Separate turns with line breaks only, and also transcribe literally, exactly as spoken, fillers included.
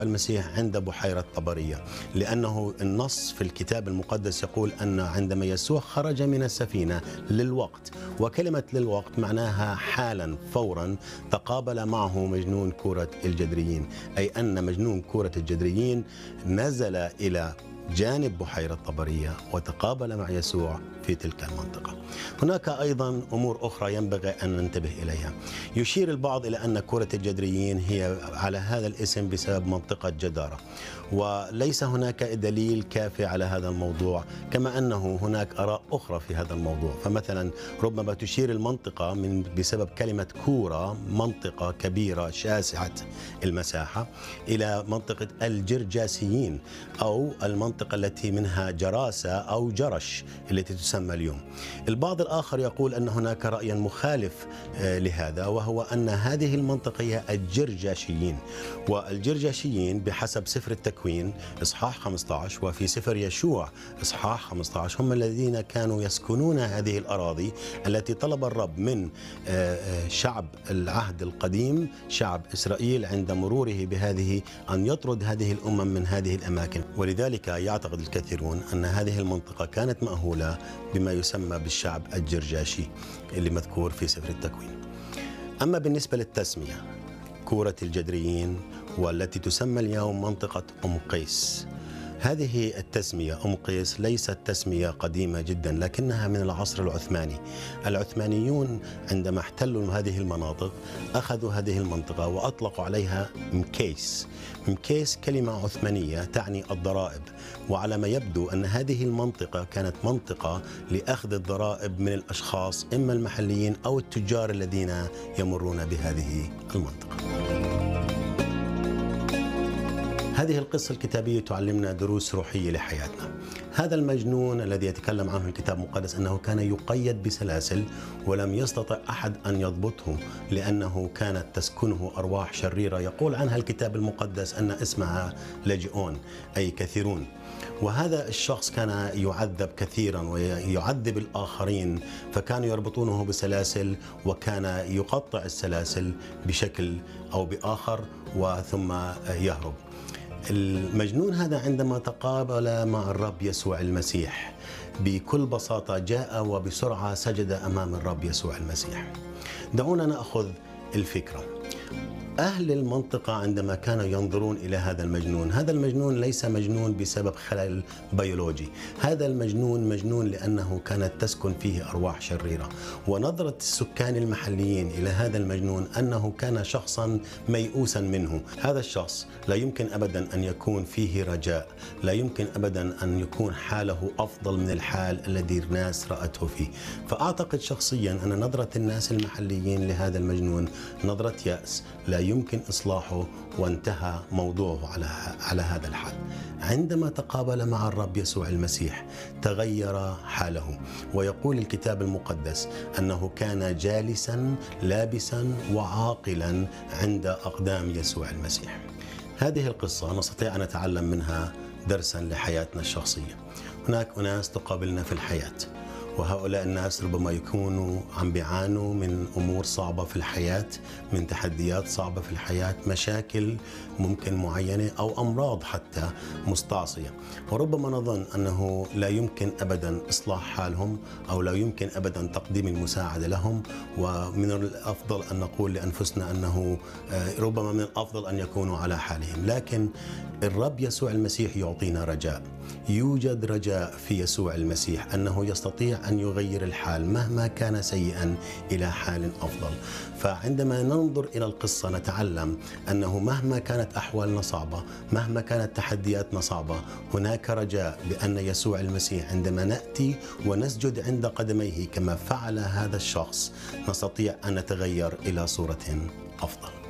المسيح عند بحيرة طبرية، لأنه النص في الكتاب المقدس يقول أن عندما يسوع خرج من السفينة للوقت، وكلمة للوقت معناها حالا فورا، تقابل معه مجنون كورة الجدريين، أي أن مجنون كورة الجدريين نزل إلى جانب بحيرة طبرية وتقابل مع يسوع في تلك المنطقة. هناك أيضا أمور أخرى ينبغي أن ننتبه إليها. يشير البعض إلى أن كورة الجدريين هي على هذا الاسم بسبب منطقة جدارة، وليس هناك دليل كافي على هذا الموضوع، كما أنه هناك آراء أخرى في هذا الموضوع. فمثلا ربما تشير المنطقة من بسبب كلمة كورة، منطقة كبيرة شاسعة المساحة، إلى منطقة الجرجاسيين أو المنطقة التي منها جراسة أو جرش التي تسمى اليوم. البعض الآخر يقول أن هناك رأيا مخالف لهذا، وهو أن هذه المنطقة هي الجرجاشيين، والجرجاشيين بحسب سفر التكوين إصحاح خمسة عشر وفي سفر يشوع إصحاح خمسة عشر هم الذين كانوا يسكنون هذه الأراضي التي طلب الرب من شعب العهد القديم، شعب إسرائيل، عند مروره بهذه أن يطرد هذه الأمم من هذه الأماكن. ولذلك يعتقد الكثيرون أن هذه المنطقة كانت مأهولة بما يسمى بالشعب الجرجاشي اللي مذكور في سفر التكوين. أما بالنسبة للتسمية، كورة الجدريين والتي تسمى اليوم منطقة أم قيس، هذه التسمية أم قيس ليست تسمية قديمة جدا، لكنها من العصر العثماني. العثمانيون عندما احتلوا هذه المناطق أخذوا هذه المنطقة وأطلقوا عليها مكيس. مكيس كلمة عثمانية تعني الضرائب، وعلى ما يبدو أن هذه المنطقة كانت منطقة لأخذ الضرائب من الأشخاص إما المحليين أو التجار الذين يمرون بهذه المنطقة. هذه القصة الكتابية تعلمنا دروس روحية لحياتنا. هذا المجنون الذي يتكلم عنه الكتاب المقدس أنه كان يقيد بسلاسل ولم يستطع أحد أن يضبطه، لأنه كانت تسكنه أرواح شريرة يقول عنها الكتاب المقدس أن اسمها لجئون، أي كثيرون. وهذا الشخص كان يعذب كثيرا ويعذب الآخرين، فكانوا يربطونه بسلاسل وكان يقطع السلاسل بشكل أو بآخر وثم يهرب. المجنون هذا عندما تقابل مع الرب يسوع المسيح بكل بساطة جاء وبسرعة سجد أمام الرب يسوع المسيح. دعونا نأخذ الفكرة. أهل المنطقة عندما كانوا ينظرون إلى هذا المجنون، هذا المجنون ليس مجنون بسبب خلل بيولوجي، هذا المجنون مجنون لأنه كانت تسكن فيه أرواح شريرة. ونظرة السكان المحليين إلى هذا المجنون أنه كان شخصا ميؤوسا منه. هذا الشخص لا يمكن أبدا أن يكون فيه رجاء، لا يمكن أبدا أن يكون حاله أفضل من الحال الذي الناس رأته فيه. فأعتقد شخصيا أن نظرة الناس المحليين لهذا المجنون نظرة يأس لا يمكن إصلاحه، وانتهى موضوعه على على هذا الحال. عندما تقابل مع الرب يسوع المسيح تغير حاله، ويقول الكتاب المقدس أنه كان جالسا لابسا وعاقلا عند أقدام يسوع المسيح. هذه القصة نستطيع أن نتعلم منها درسا لحياتنا الشخصية. هناك أناس تقابلنا في الحياة، وهؤلاء الناس ربما يكونوا عم بيعانوا من أمور صعبة في الحياة، من تحديات صعبة في الحياة، مشاكل ممكن معينة أو أمراض حتى مستعصية، وربما نظن أنه لا يمكن أبدا إصلاح حالهم أو لا يمكن أبدا تقديم المساعدة لهم. ومن الأفضل أن نقول لأنفسنا أنه ربما من الأفضل أن يكونوا على حالهم. لكن الرب يسوع المسيح يعطينا رجاء. يوجد رجاء في يسوع المسيح أنه يستطيع أن يغير الحال مهما كان سيئا إلى حال أفضل. فعندما ننظر إلى القصة نتعلم أنه مهما كانت أحوالنا صعبة، مهما كانت تحدياتنا صعبة، هناك رجاء بأن يسوع المسيح عندما نأتي ونسجد عند قدميه كما فعل هذا الشخص نستطيع أن نتغير إلى صورة أفضل.